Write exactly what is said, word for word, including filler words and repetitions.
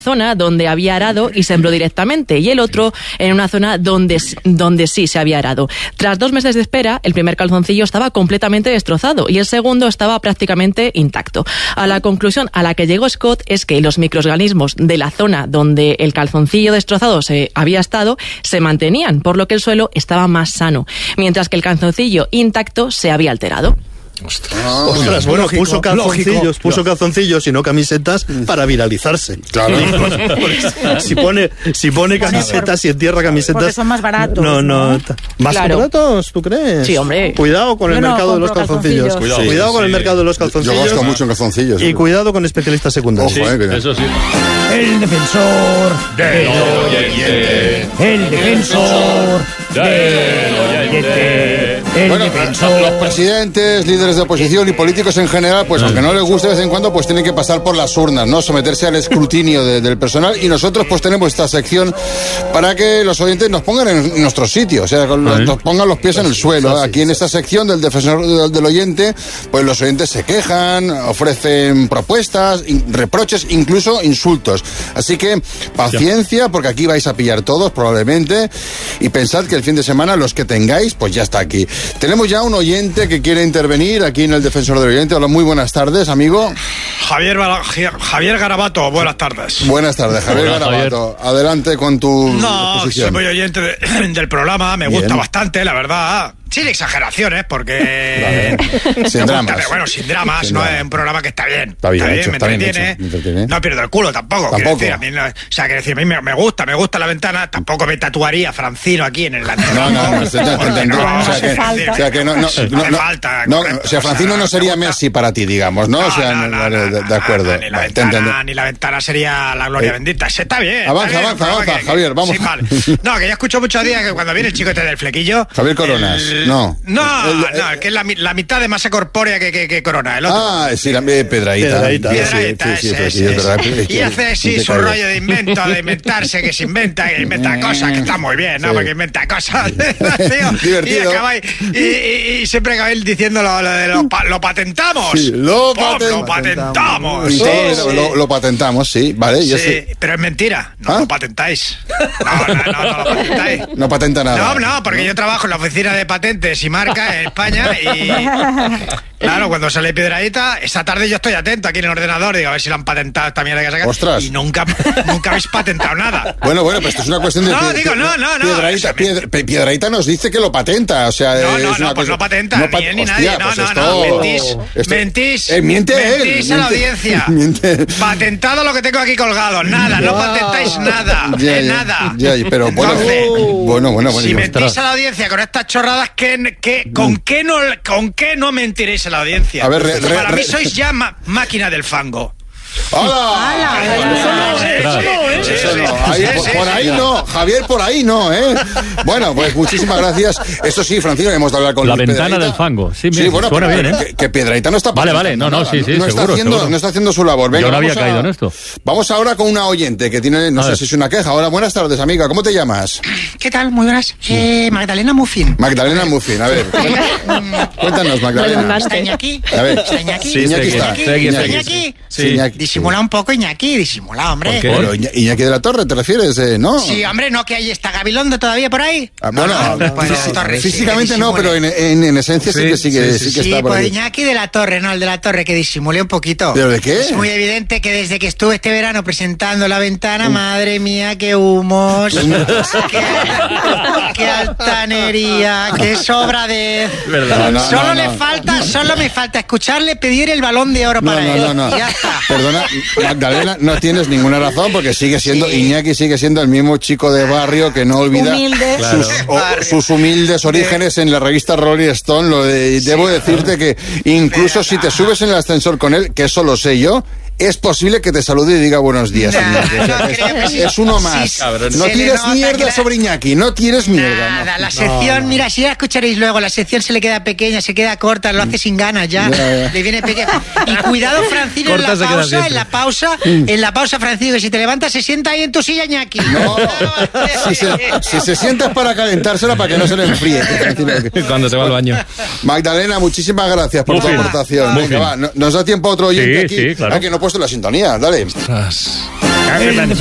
zona donde había arado y sembró directamente, y el otro en una zona donde, donde sí se había arado. Tras dos meses de espera, el primer calzoncillo estaba completamente destrozado y el segundo estaba prácticamente intacto. A la conclusión a la que llegó Scott es que los microorganismos de la zona donde el calzoncillo destrozado se había estado se mantenían, por lo que el suelo estaba más sano, mientras que el calzoncillo intacto se había alterado. Ostras, ah, Ostras bueno, lógico, puso calzoncillos, lógico. puso calzoncillos y no camisetas para viralizarse. Claro. si pone, si pone camisetas y entierra camisetas. Porque son más baratos. No, no. ¿no? ¿Más claro. baratos, tú crees? Sí, hombre. Cuidado con Yo el no mercado de los calzoncillos. calzoncillos. Cuidado, sí, cuidado con sí. el mercado de los calzoncillos. Yo gasto mucho en calzoncillos. Y cuidado con especialistas secundarios. Ojo, sí, eh, eso sí. El defensor del oyente. El defensor del oyente. El bueno, defensor. Los presidentes, líderes de oposición y políticos en general, pues aunque no les guste de vez en cuando, pues tienen que pasar por las urnas, ¿no? Someterse al escrutinio de, del personal, y nosotros pues tenemos esta sección para que los oyentes nos pongan en nuestro sitio, o sea, nos pongan los pies en el suelo. Aquí en esta sección del defensor del, del oyente, pues los oyentes se quejan, ofrecen propuestas, in, reproches, incluso insultos. Así que paciencia, porque aquí vais a pillar todos probablemente, y pensad que el fin de semana los que tengáis, pues ya está aquí. Tenemos ya un oyente que quiere intervenir aquí en el defensor del oyente. Hola, muy buenas tardes, amigo. Javier, Javier Garabato, buenas tardes. Buenas tardes, Javier Hola, Garabato. Javier. Adelante con tu No, exposición. soy muy oyente de, del programa, me Bien. gusta bastante, la verdad. Sin exageraciones, porque... Vale. Sin dramas. Gusta, bueno, sin dramas, sin no dramas. Es un programa que está bien. Está bien, está bien, hecho, me, está entretiene, bien me entretiene. No pierdo el culo tampoco. Tampoco. Decir, a mí no, o sea, que decir, a mí me, me gusta, me gusta la ventana, tampoco me tatuaría Francino aquí en el lateral. No, no, no, ya te entendí. O sea que no, no, no, no, falta. No, o sea, Francino no sería Messi para ti, digamos, ¿no? O sea, de acuerdo. Ni la ventana, ni la ventana sería la gloria bendita. Está bien. Avanza, avanza, avanza, Javier, vamos. No, que ya escucho muchos días que cuando viene el chico este del flequillo... Javier Coronas, no. No. No, no, que es la, la mitad de masa corpórea que, que, que Corona. El otro. Ah, sí, la eh, Pedraíta. Pedraíta, Pedraíta sí, sí, sí, sí, sí, sí, y hace sí su caigo. rollo de invento, de inventarse, que se inventa, que inventa cosas, que está muy bien, ¿no? Sí. Porque inventa cosas, tío. Divertido. Y, acabáis, y, y, y siempre acabáis diciendo lo, lo de lo, lo patentamos. Sí, lo, Pum, patent... lo patentamos. Sí, sí, sí. Lo, lo patentamos, sí, vale. Sí, yo sé. Pero es mentira, no ¿Ah? lo patentáis. No, no, no, no lo patentáis. No patenta nada. No, no, porque yo trabajo en la oficina de patentes y marcas en España. Y claro, cuando sale Piedradita, esta tarde yo estoy atento aquí en el ordenador, digo, a ver si lo han patentado esta mierda que sacan. Ostras. Y nunca, nunca habéis patentado nada. Bueno, bueno, pues esto es una cuestión de... No, pie, digo, no, no, no. Piedradita, piedra, Piedradita nos dice que lo patenta, o sea... No, no, es no, una pues cosa... no patenta, no ni pat... él ni Hostia, nadie, no, pues no, esto... no, mentís, esto... mentís, eh, miente mentís él, a la miente... audiencia. Miente... Patentado lo que tengo aquí colgado, nada, no, no patentáis nada, ya, eh, ya, nada. Ya, ya, pero bueno, Entonces, bueno, bueno, bueno. Si mentís a la audiencia con estas chorradas, ¿qué, qué, con, qué no, ¿con qué no mentiréis a la audiencia? A ver, re, re, Para re, mí sois ya ma máquina del fango. ¡Hala! Eso no, eso no. Ahí, por, por ahí no, Javier, por ahí no, ¿eh? Bueno, pues muchísimas gracias. Eso sí, Francino, hemos de hablar con la ventana Piedradita. Del fango. Sí, sí bueno, suena pero, bien, ¿eh? Que, que Piedradita no está... Vale, vale, no, no, sí, sí, no, seguro, está haciendo, seguro. no está haciendo su labor. Venga, yo no había a, caído en esto. Vamos ahora con una oyente que tiene, no a sé ver. si es una queja. Hola, buenas tardes, amiga. ¿Cómo te llamas? ¿Qué tal? Muy buenas. Eh, Magdalena Muffin. Magdalena Muffin, a ver. Cuéntanos, Magdalena. ¿Está Iñaki? A ver. ¿Está Iñaki? Sí, Iñaki está. Iñaki. Sí. Disimula un poco, Iñaki, disimula, hombre. ¿Por qué? Pero Iñaki de la Torre, ¿te refieres? Eh, ¿no? Sí, hombre, ¿no que ahí está Gabilondo todavía por ahí? Ah, bueno, ah, no, pues fí Torre, físicamente sí, no, pero en, en, en esencia sí, sí que sí que, sí, sí, sí que sí, está por pues ahí. Iñaki de la Torre, no, el de la Torre, que disimule un poquito. ¿Pero de qué? Es muy evidente que desde que estuve este verano presentando La Ventana, uh. madre mía, qué humos, qué, qué altanería, qué sobradez. No, no, solo no, le no. falta, solo me falta escucharle pedir el Balón de Oro no, para no, él. No, no, no. Ya está. Perdona, Magdalena, no tienes ninguna razón porque sigue siendo, sí. Iñaki sigue siendo el mismo chico de barrio que no olvida sus, o, sus humildes orígenes en la revista Rolling Stone. Lo de, sí, debo decirte que incluso si te subes en el ascensor con él, que eso lo sé yo, es posible que te salude y diga buenos días. No, Iñaki. O sea, no, es, creo es, es uno más. Sí, no tires mierda la... sobre Iñaki, no tires mierda. Nada, no. la sección, no, mira, si ya escucharéis luego, la sección se le queda pequeña, se queda corta, lo hace sin ganas ya, ya, ya. Le viene pequeña. Y cuidado, Francino, en la pausa, en la pausa, en la pausa, Francino, que si te levantas se sienta ahí en tu silla, Iñaki. No, si se, si se sienta es para calentársela para que no se le enfríe. Cuando se va al baño. Magdalena, muchísimas gracias por Muy tu aportación. Muy Venga, va, nos da tiempo a otro oyente sí, aquí. Sí, claro. Ah, que no he puesto la sintonía, dale. Ostras. El